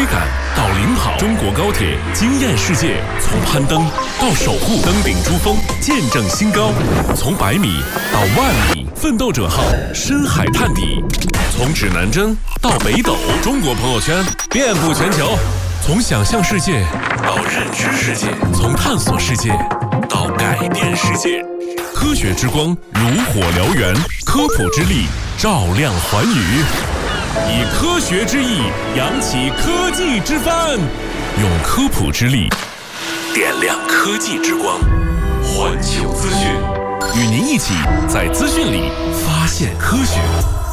挥感到领跑，中国高铁惊艳世界，从攀登到守护，登顶珠峰，见证新高；从100米到10000米，奋斗者号深海探底；从指南针到北斗，中国朋友圈遍布全球。从想象世界到认知世界，从探索世界到改变世界。科学之光如火燎原，科普之力照亮寰宇。以科学之翼扬起科技之帆，用科普之力点亮科技之光。环球资讯，与您一起在资讯里发现科学。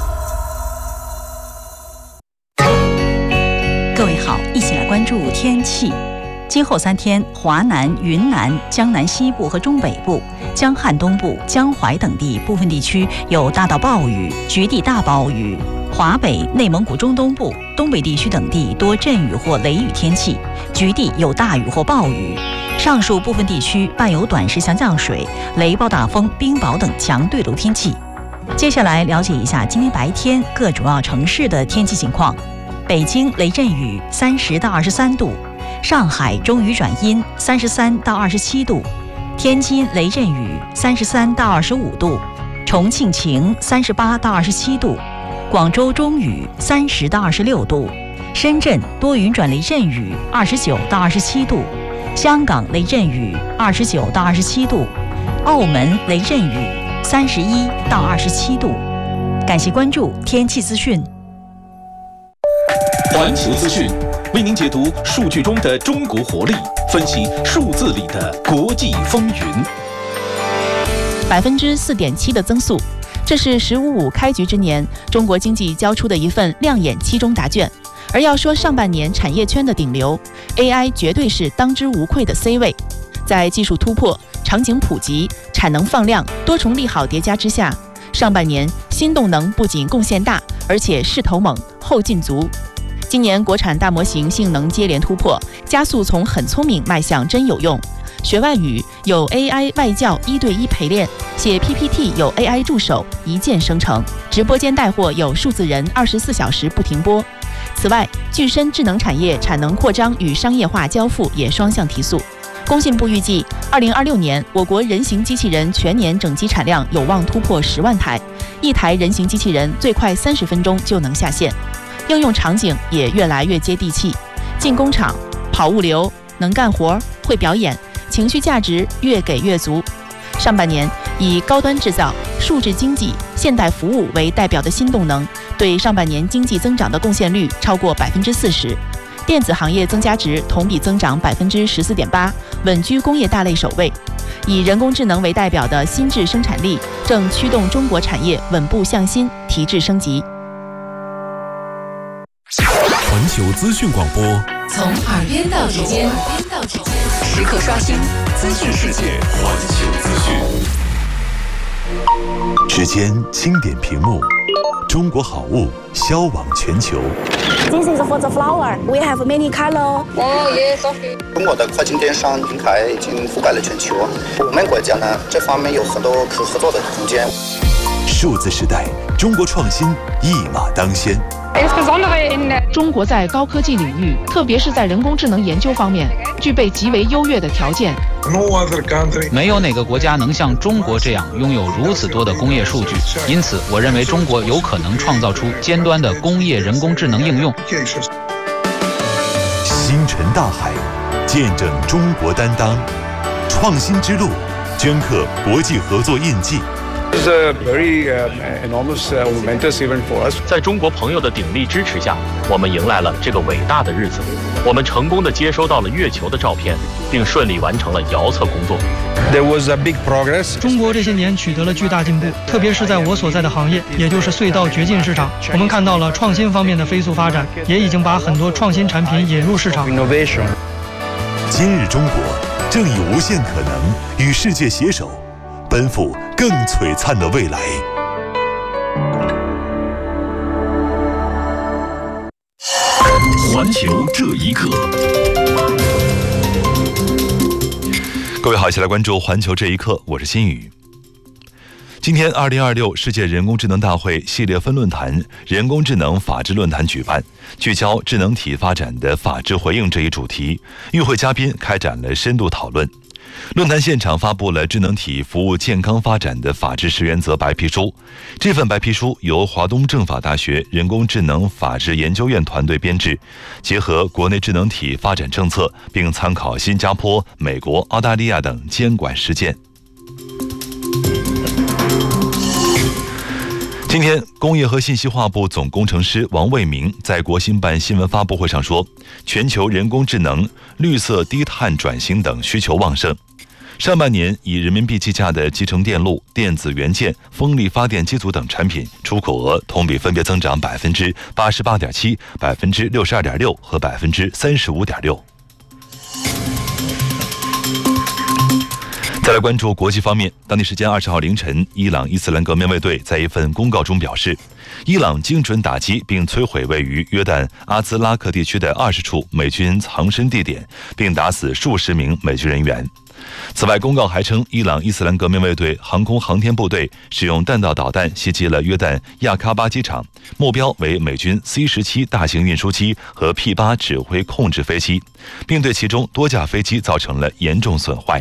各位好，一起来关注天气。今后3天，华南、云南、江南西部和中北部、江汉东部、江淮等地部分地区有大到暴雨，局地大暴雨；华北、内蒙古中东部、东北地区等地多阵雨或雷雨天气，局地有大雨或暴雨。上述部分地区伴有短时强降水、雷暴大风、冰雹等强对流天气。接下来了解一下今天白天各主要城市的天气情况。北京雷阵雨30到23度，上海中雨转阴33到27度，天津雷阵雨33到25度，重庆晴38到27度，广州中雨30到26度，深圳多云转雷阵雨29到27度，香港雷阵雨29到27度，澳门雷阵雨31到27度。感谢关注天气资讯。 环球资讯为您解读数据中的中国活力，分析数字里的国际风云。 4.7%的增速，这是“15+5”开局之年中国经济交出的一份亮眼期中答卷。而要说上半年产业圈的顶流 ，AI 绝对是当之无愧的 C 位。在技术突破、场景普及、产能放量多重利好叠加之下，上半年新动能不仅贡献大，而且势头猛，后劲足。今年国产大模型性能接连突破，加速从很聪明迈向真有用。学外语有 AI 外教1对1陪练，写 PPT 有 AI 助手一键生成，直播间带货有数字人24小时不停播。此外，具身智能产业产能扩张与商业化交付也双向提速。工信部预计，2026年我国人形机器人全年整机产量有望突破10万台，一台人形机器人最快30分钟就能下线。应用场景也越来越接地气，进工厂、跑物流，能干活、会表演，情绪价值越给越足。上半年以高端制造、数字经济、现代服务为代表的新动能，对上半年经济增长的贡献率超过40%。电子行业增加值同比增长14.8%，稳居工业大类首位。以人工智能为代表的新质生产力正驱动中国产业稳步向新、提质升级。 环球资讯广播， 从耳边到指尖，时刻刷新资讯世界。 环球资讯， 时间轻点屏幕，中国好物销往全球。 This is for the flower. We have many color. Oh yes, okay. 中国的跨境电商平台已经覆盖了全球，我们国家呢这方面有很多可合作的空间。 数字时代，中国创新一马当先。 中国在高科技领域，特别是在人工智能研究方面，具备极为优越的条件。 没有哪个国家能像中国这样拥有如此多的工业数据，因此我认为中国有可能创造出尖端的工业人工智能应用。 星辰大海，见证中国担当，创新之路，镌刻国际合作印记。 This is a very enormous momentous event for us. 在中国朋友的鼎力支持下，我们迎来了这个伟大的日子。我们成功地接收到了月球的照片，并顺利完成了遥测工作。 There was a big progress. 中国这些年取得了巨大进步，特别是在我所在的行业，也就是隧道掘进市场，我们看到了创新方面的飞速发展，也已经把很多创新产品引入市场。 Innovation. 今日中国正以无限可能与世界携手，奔赴更璀璨的未来。 环球这一刻， 各位好，一起来关注环球这一刻，我是新宇。 今天2026世界人工智能大会系列分论坛人工智能法治论坛举办，聚焦智能体发展的法治回应这一主题，与会嘉宾开展了深度讨论。论坛现场发布了智能体服务健康发展的法治10原则白皮书。这份白皮书由华东政法大学人工智能法治研究院团队编制，结合国内智能体发展政策，并参考新加坡、美国、澳大利亚等监管实践。今天，工业和信息化部总工程师王卫明在国新办新闻发布会上说，全球人工智能、绿色低碳转型等需求旺盛。上半年以人民币计价的集成电路、电子元件、风力发电机组等产品出口额同比分别增长88.7%、62.6%和35.6%。再来关注国际方面，当地时间20号凌晨，伊朗伊斯兰革命卫队在一份公告中表示，伊朗精准打击并摧毁位于约旦阿兹拉克地区的20处美军藏身地点，并打死数十名美军人员。此外，公告还称，伊朗伊斯兰革命卫队航空航天部队使用弹道导弹袭击了约旦亚喀巴机场，目标为美军 C-17 大型运输机和 P-8 指挥控制飞机，并对其中多架飞机造成了严重损坏。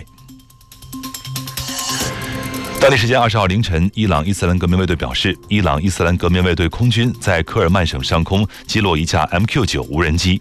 当地时间20号凌晨，伊朗伊斯兰革命卫队表示，伊朗伊斯兰革命卫队空军在科尔曼省上空击落一架 MQ-9 无人机。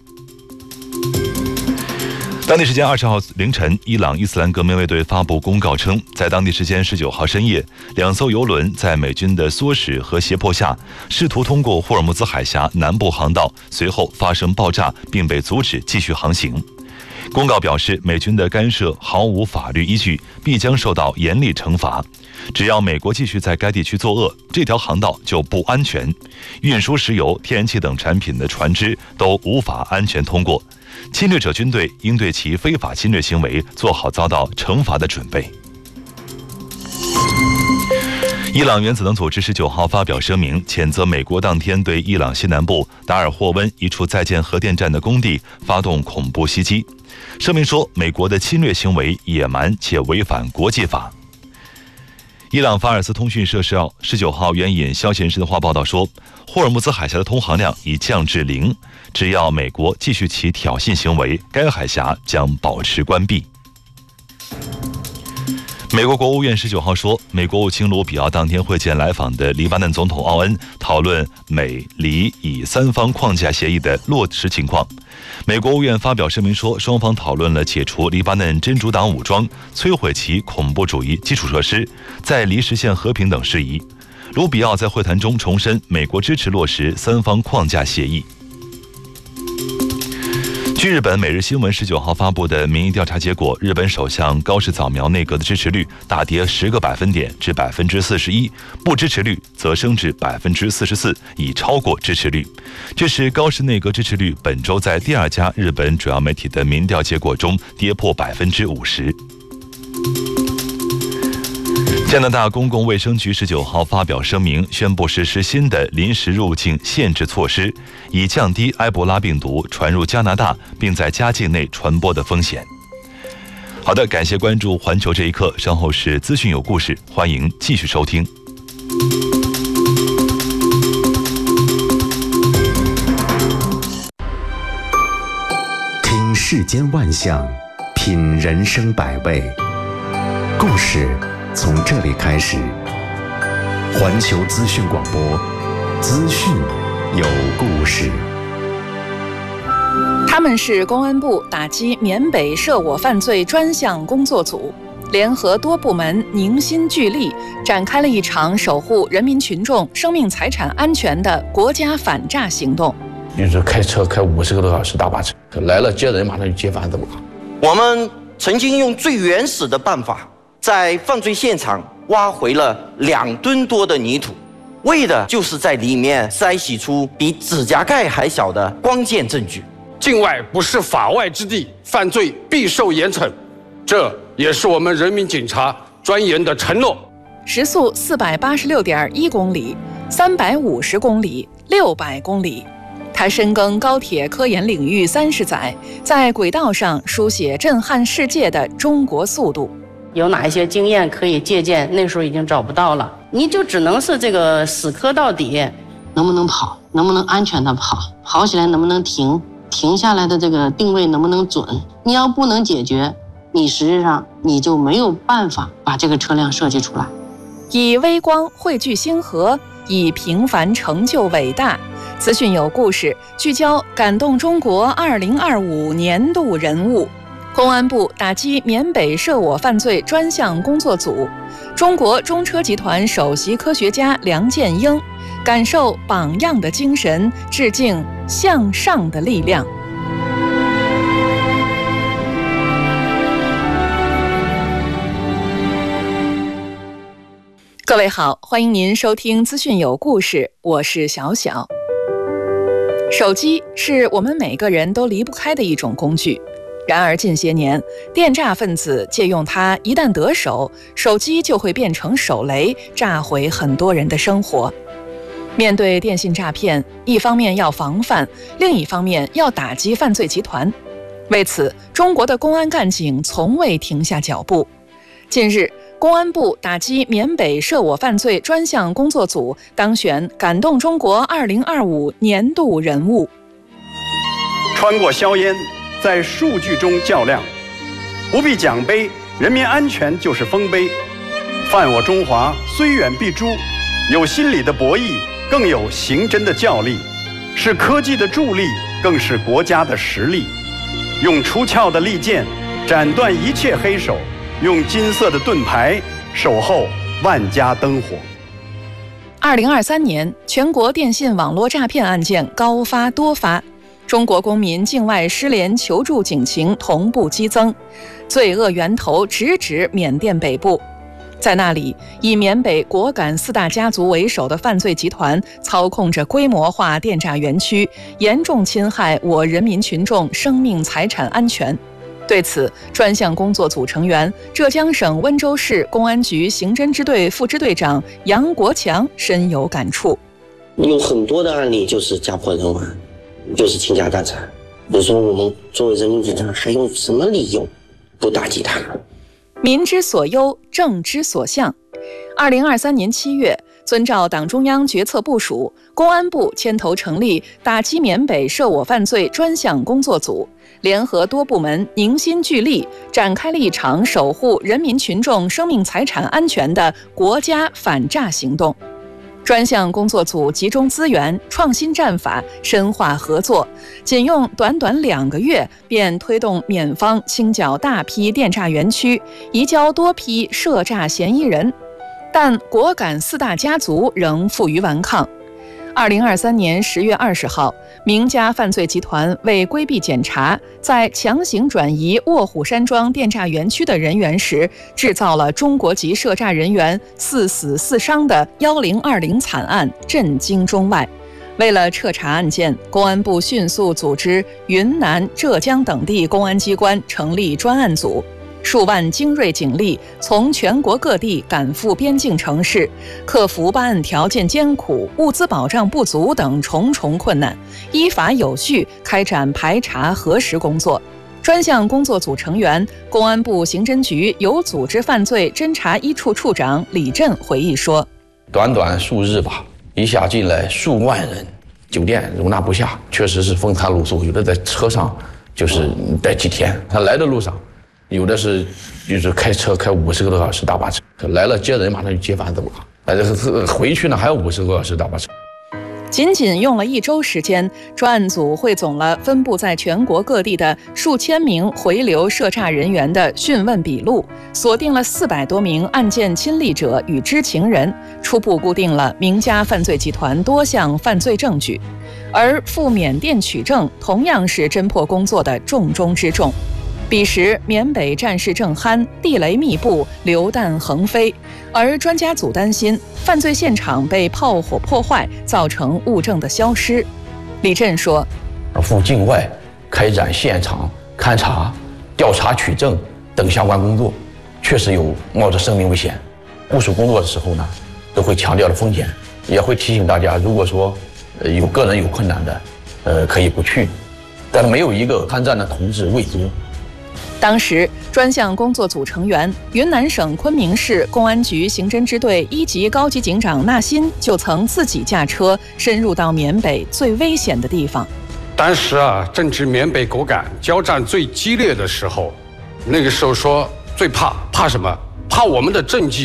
当地时间20号凌晨，伊朗伊斯兰革命卫队发布公告称，在当地时间19号深夜，2艘油轮在美军的唆使和胁迫下，试图通过霍尔木兹海峡南部航道，随后发生爆炸，并被阻止继续航行。公告表示，美军的干涉毫无法律依据，必将受到严厉惩罚。只要美国继续在该地区作恶，这条航道就不安全，运输石油、天然气等产品的船只都无法安全通过。侵略者军队应对其非法侵略行为做好遭到惩罚的准备。伊朗原子能组织19号发表声明，谴责美国当天对伊朗西南部达尔霍温一处在建核电站的工地发动恐怖袭击。声明说，美国的侵略行为野蛮且违反国际法。伊朗法尔斯通讯社19号援引消息人士的话报道说，霍尔木兹海峡的通航量已降至0，只要美国继续其挑衅行为，该海峡将保持关闭。美国国务院19号说，美国务卿卢比奥当天会见来访的黎巴嫩总统奥恩，讨论美黎以3方框架协议的落实情况。美国务院发表声明说，双方讨论了解除黎巴嫩真主党武装、摧毁其恐怖主义基础设施、在黎实现和平等事宜。卢比奥在会谈中重申，美国支持落实3方框架协议。据日本每日新闻19号发布的民意调查结果，日本首相高市早苗内阁的支持率大跌10个百分点至41%，不支持率则升至44%，已超过支持率。这是高市内阁支持率本周在第2家日本主要媒体的民调结果中跌破50%。加拿大公共卫生局19号发表声明，宣布实施新的临时入境限制措施，以降低埃博拉病毒传入加拿大并在加境内传播的风险。好的，感谢关注环球这一刻，稍后是资讯有故事，欢迎继续收听。 听世间万象，品人生百味，故事从这里开始。环球资讯广播，资讯有故事。 他们是公安部打击缅北涉我犯罪专项工作组，联合多部门凝心聚力，展开了一场守护人民群众生命财产安全的国家反诈行动。 你说开车开50个多小时大巴车来了，接人马上就接犯的。 我们曾经用最原始的办法，在犯罪现场挖回了2吨多的泥土，为的就是在里面筛洗出比指甲盖还小的关键证据。 境外不是法外之地，犯罪必受严惩，这也是我们人民警察专员的承诺。 时速486.1公里、350公里、600公里，他深耕高铁科研领域30载，在轨道上书写震撼世界的中国速度。 有哪一些经验可以借鉴，那时候已经找不到了，你就只能是这个死磕到底，能不能跑，能不能安全的跑，跑起来能不能停，停下来的这个定位能不能准。你要不能解决，你实际上你就没有办法把这个车辆设计出来。 以微光汇聚星河，以平凡成就伟大。资讯有故事，聚焦感动中国2025年度人物。公安部打击缅北涉我犯罪专项工作组，中国中车集团首席科学家梁建英，感受榜样的精神，致敬向上的力量。各位好，欢迎您收听资讯有故事，我是小小。手机是我们每个人都离不开的一种工具。然而近些年，电诈分子借用它，一旦得手，手机就会变成手雷，炸毁很多人的生活。面对电信诈骗，一方面要防范，另一方面要打击犯罪集团。为此，中国的公安干警从未停下脚步。近日，公安部打击缅北涉我犯罪专项工作组当选感动中国2025年度人物。 穿过硝烟，在数据中较量，不必奖杯，人民安全就是丰碑。犯我中华，虽远必诛，有心理的博弈，更有刑侦的较力，是科技的助力，更是国家的实力。用出鞘的利剑斩断一切黑手，用金色的盾牌守候万家灯火。 2023年，全国电信网络诈骗案件高发多发。中国公民境外失联求助警情同步激增，罪恶源头直指缅甸北部。在那里，以缅北果敢4大家族为首的犯罪集团操控着规模化电诈园区，严重侵害我人民群众生命财产安全。对此，专项工作组成员、浙江省温州市公安局刑侦支队副支队长杨国强深有感触。 有很多的案例就是家破人亡，就是倾家荡产。比如说，我们作为人民警察，还有什么理由不打击他？ 民之所忧，政之所向。2023年7月，遵照党中央决策部署，公安部牵头成立打击缅北涉我犯罪专项工作组，联合多部门凝心聚力，展开了一场守护人民群众生命财产安全的国家反诈行动。专项工作组集中资源，创新战法，深化合作，仅用短短2个月，便推动缅方清剿大批电诈园区，移交多批涉诈嫌疑人。但果敢4大家族仍负隅顽抗。2023年10月20号，名家犯罪集团为规避检查，在强行转移卧虎山庄电诈园区的人员时，制造了中国籍涉诈人员4死4伤的1020惨案，震惊中外。为了彻查案件，公安部迅速组织云南、浙江等地公安机关成立专案组。数万精锐警力从全国各地赶赴边境城市，克服办案条件艰苦、物资保障不足等重重困难，依法有序开展排查核实工作。专项工作组成员、公安部刑侦局有组织犯罪侦查一处处长李振回忆说：“ 短短数日吧，一下进来数万人，酒店容纳不下，确实是风餐露宿，有的在车上就是待几天，他来的路上。”有的是就是开车开50个多小时大巴车，来了接人马上就接返走了，回去呢还有50个多小时大巴车。 仅用了1周时间，专案组汇总了分布在全国各地的数千名回流涉诈人员的讯问笔录，锁定了400多名案件亲历者与知情人，初步固定了名家犯罪集团多项犯罪证据。而赴缅甸取证同样是侦破工作的重中之重。彼时缅北战事正酣，地雷密布，榴弹横飞，而专家组担心犯罪现场被炮火破坏，造成物证的消失。李振说：“ 赴境外开展现场勘查、调查取证等相关工作，确实有冒着生命危险。部署工作的时候呢，都会强调了风险，也会提醒大家，如果说有个人有困难的，可以不去，但是没有一个参战的同志畏缩。” 当时，专项工作组成员云南省昆明市公安局刑侦支队1级高级警长纳新就曾自己驾车深入到缅北最危险的地方。 当时正值缅北果敢交战最激烈的时候，那个时候说最怕什么？怕我们的政绩